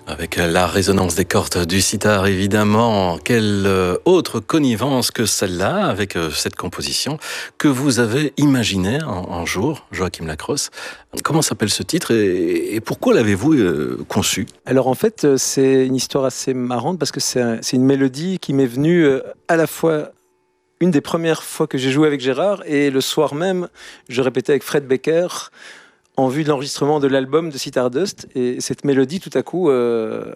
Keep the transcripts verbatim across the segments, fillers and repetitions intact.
Avec la résonance des cordes du sitar, évidemment. Quelle autre connivence que celle-là, avec cette composition que vous avez imaginée un, un jour, Joachim Lacrosse. Comment s'appelle ce titre et, et pourquoi l'avez-vous euh, conçu ? Alors en fait, c'est une histoire assez marrante parce que c'est, un, c'est une mélodie qui m'est venue à la fois une des premières fois que j'ai joué avec Gérard et le soir même, je répétais avec Fred Becker en vue de l'enregistrement de l'album de Sitar Dust, et cette mélodie tout à coup euh,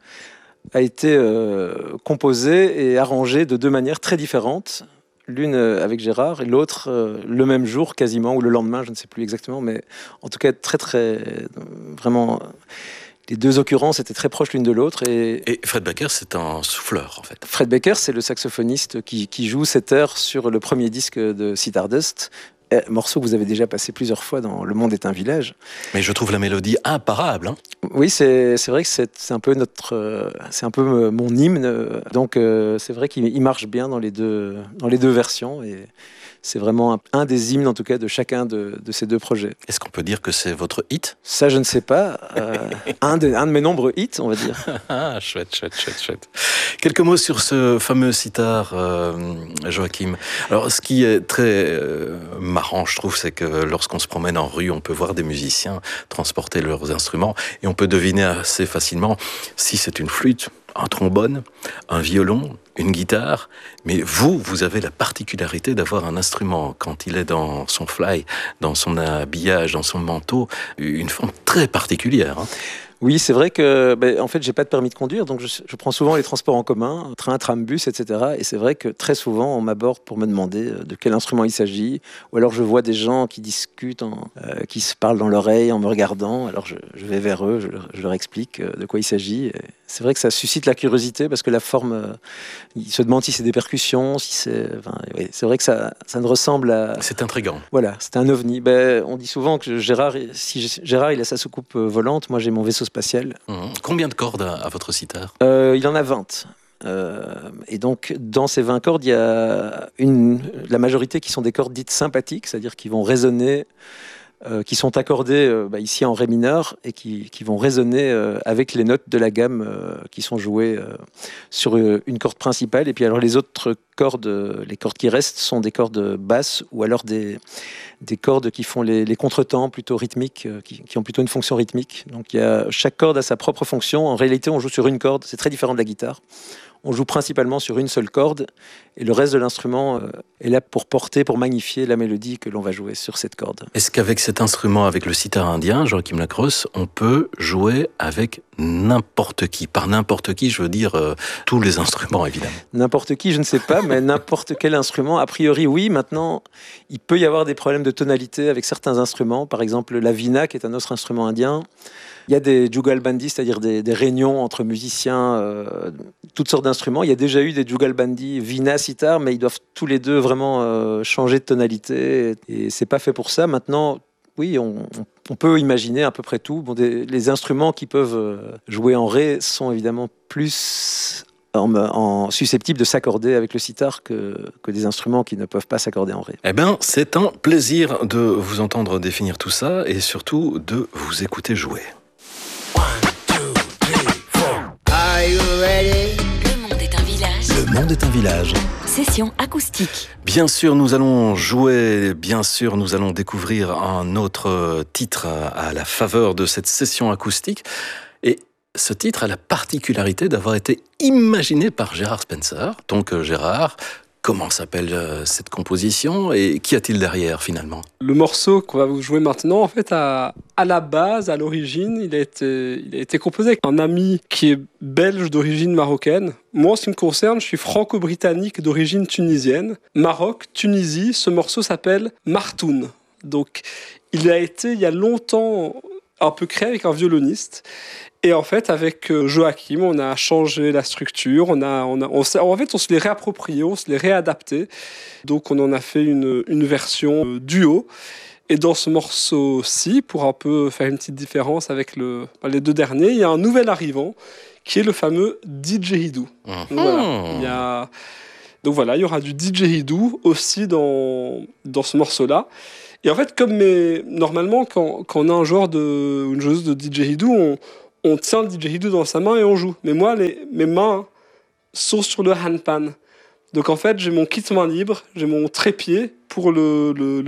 a été euh, composée et arrangée de deux manières très différentes, l'une avec Gérard et l'autre euh, le même jour quasiment, ou le lendemain, je ne sais plus exactement, mais en tout cas très très vraiment les deux occurrences étaient très proches l'une de l'autre. Et, et Fred Becker, c'est un souffleur en fait. Fred Becker, c'est le saxophoniste qui, qui joue cette air sur le premier disque de Sitar Dust. Un morceau que vous avez déjà passé plusieurs fois dans Le Monde est un village. Mais je trouve la mélodie imparable. Hein. Oui, c'est, c'est vrai que c'est, c'est un peu notre, euh, c'est un peu mon hymne. Donc euh, c'est vrai qu'il marche bien dans les deux, dans les deux versions. Et c'est vraiment un, un des hymnes, en tout cas, de chacun de, de ces deux projets. Est-ce qu'on peut dire que c'est votre hit ? Ça, je ne sais pas. Euh, un, de, un de mes nombreux hits, on va dire. Ah, chouette, chouette, chouette, chouette. Quelques mots sur ce fameux sitar, euh, Joachim. Alors, ce qui est très euh, marrant, je trouve, c'est que lorsqu'on se promène en rue, on peut voir des musiciens transporter leurs instruments et on peut deviner assez facilement si c'est une flûte, un trombone, un violon, une guitare, mais vous, vous avez la particularité d'avoir un instrument, quand il est dans son fly, dans son habillage, dans son manteau, une forme très particulière. Hein. Oui, c'est vrai que, ben, en fait, j'ai pas de permis de conduire, donc je, je prends souvent les transports en commun, train, tram, bus, et cetera. Et c'est vrai que très souvent, on m'aborde pour me demander de quel instrument il s'agit, ou alors je vois des gens qui discutent, en, euh, qui se parlent dans l'oreille en me regardant. Alors je, je vais vers eux, je, je leur explique de quoi il s'agit. Et c'est vrai que ça suscite la curiosité parce que la forme, euh, ils se demandent si c'est des percussions, si c'est, enfin, oui, c'est vrai que ça, ça ne ressemble à. C'est intriguant. Voilà, c'est un ovni. Ben, on dit souvent que Gérard, si Gérard il a sa soucoupe volante, moi j'ai mon vaisseau spatial. Mmh. Combien de cordes à, à votre sitar ? euh, Il en a vingt. Euh, et donc, dans ces vingt cordes, il y a une, la majorité qui sont des cordes dites sympathiques, c'est-à-dire qui vont résonner, euh, qui sont accordées euh, bah, ici en ré mineur et qui, qui vont résonner euh, avec les notes de la gamme euh, qui sont jouées euh, sur une corde principale. Et puis alors les autres cordes, les cordes qui restent sont des cordes basses ou alors des, des cordes qui font les, les contretemps plutôt rythmiques, euh, qui, qui ont plutôt une fonction rythmique. Donc il y a, chaque corde a sa propre fonction. En réalité, on joue sur une corde, c'est très différent de la guitare. On joue principalement sur une seule corde et le reste de l'instrument euh, est là pour porter, pour magnifier la mélodie que l'on va jouer sur cette corde. Est-ce qu'avec cet instrument, avec le sitar indien, Joachim Lacrosse, on peut jouer avec n'importe qui ? Par n'importe qui, je veux dire euh, tous les instruments, évidemment. N'importe qui, je ne sais pas, mais n'importe quel instrument. A priori, oui. Maintenant, il peut y avoir des problèmes de tonalité avec certains instruments. Par exemple, la veena, qui est un autre instrument indien. Il y a des jugalbandis, c'est-à-dire des, des réunions entre musiciens, euh, toutes sortes d'instruments. Il y a déjà eu des jugalbandis veena, sitar, mais ils doivent tous les deux vraiment euh, changer de tonalité. Et c'est pas fait pour ça. Maintenant, oui, on, on peut imaginer à peu près tout. Bon, des, les instruments qui peuvent jouer en ré sont évidemment plus En, en susceptibles de s'accorder avec le sitar que, que des instruments qui ne peuvent pas s'accorder en ré. Eh bien, c'est un plaisir de vous entendre définir tout ça et surtout de vous écouter jouer. One, two, three, four. Are you ready? Le monde est un village. Le monde est un village. Session acoustique. Bien sûr, nous allons jouer, bien sûr, nous allons découvrir un autre titre à la faveur de cette session acoustique. Et ce titre a la particularité d'avoir été imaginé par Gérard Spencer. Donc euh, Gérard, comment s'appelle euh, cette composition et qu'y a-t-il derrière finalement ? Le morceau qu'on va vous jouer maintenant, en fait, à, à la base, à l'origine, il a, été, il a été composé avec un ami qui est belge d'origine marocaine. Moi, en ce qui me concerne, je suis franco-britannique d'origine tunisienne. Maroc, Tunisie, ce morceau s'appelle Martoun. Donc, il a été, il y a longtemps, un peu créé avec un violoniste. Et en fait, avec Joachim, on a changé la structure, on a, on a, on en fait, on se les réapproprié, on se les réadapté. Donc, on en a fait une, une version duo. Et dans ce morceau-ci, pour un peu faire une petite différence avec le, les deux derniers, il y a un nouvel arrivant qui est le fameux didgeridoo. Mmh. Donc, voilà, il y a, donc voilà, il y aura du didgeridoo aussi dans, dans ce morceau-là. Et en fait, comme mes, normalement, quand, quand on a un joueur de, une joueuse de didgeridoo, on on tient le didgeridoo dans sa main et on joue. Mais moi, les, mes mains sont sur le handpan. Donc en fait, j'ai mon kit main libre, j'ai mon trépied pour le, le,